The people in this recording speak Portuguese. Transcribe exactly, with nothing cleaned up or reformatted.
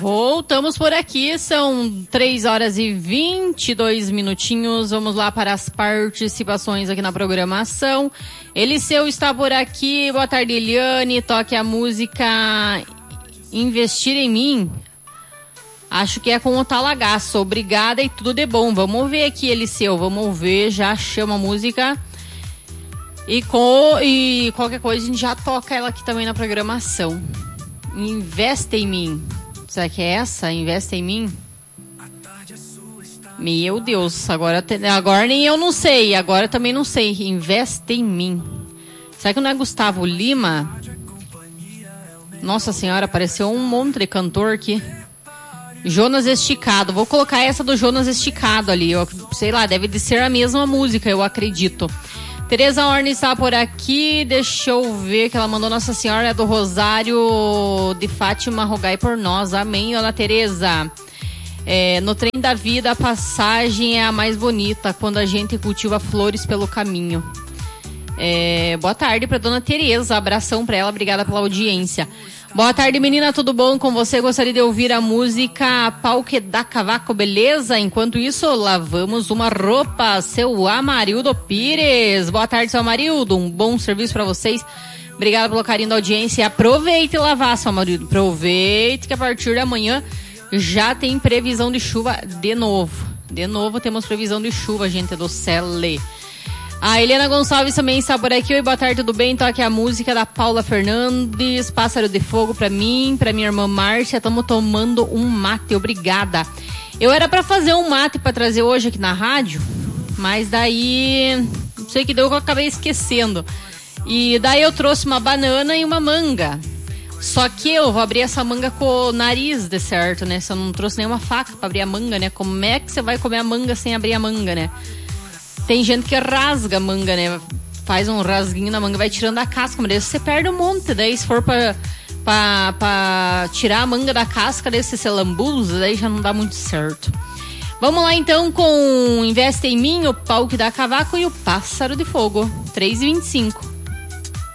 Voltamos por aqui, são três horas e vinte e dois minutinhos. Vamos lá para as participações aqui na programação. Eliseu está por aqui. Boa tarde, Eliane. Toque a música Investir em Mim. Acho que é com o Talagaço. Obrigada e tudo de bom. Vamos ver aqui, Eliseu. Vamos ver, já chama a música. E, com, e qualquer coisa a gente já toca ela aqui também na programação. Investe em Mim. Será que é essa? Investe em Mim? Meu Deus, agora, agora nem eu não sei, agora também não sei. Investe em Mim. Será que não é Gustavo Lima? Nossa senhora, apareceu um monte de cantor aqui. Jonas Esticado, vou colocar essa do Jonas Esticado ali, eu, sei lá, deve de ser a mesma música, eu acredito. Tereza Orne está por aqui, deixa eu ver que ela mandou Nossa Senhora do Rosário de Fátima, rogai por nós, amém, dona Tereza. É, no trem da vida a passagem é a mais bonita, quando a gente cultiva flores pelo caminho. É, boa tarde para dona Tereza, abração para ela, obrigada pela audiência. Boa tarde, menina, tudo bom com você? Gostaria de ouvir a música Pau que dá cavaco, beleza? Enquanto isso, lavamos uma roupa, seu Amarildo Pires. Boa tarde, seu Amarildo, um bom serviço para vocês. Obrigada pelo carinho da audiência. Aproveite e lavar, seu Amarildo. Aproveite que a partir de amanhã já tem previsão de chuva de novo. De novo temos previsão de chuva, gente do céu. A Helena Gonçalves também está por aqui. Oi, boa tarde, tudo bem? Toque a música da Paula Fernandes, Pássaro de Fogo pra mim, pra minha irmã Márcia. Estamos tomando um mate, obrigada. Eu era pra fazer um mate pra trazer hoje aqui na rádio, mas daí, não sei o que deu que eu acabei esquecendo. E daí eu trouxe uma banana e uma manga. Só que eu vou abrir essa manga com o nariz, de certo, né? Se eu não trouxe nenhuma faca pra abrir a manga, né? Como é que você vai comer a manga sem abrir a manga, né? Tem gente que rasga a manga, né? Faz um rasguinho na manga e vai tirando a casca. Mas daí você perde um monte. Daí se for pra, pra, pra tirar a manga da casca, daí você se lambuza, daí já não dá muito certo. Vamos lá então com Investe em Mim, o Pau que dá cavaco e o Pássaro de Fogo. três e vinte e cinco.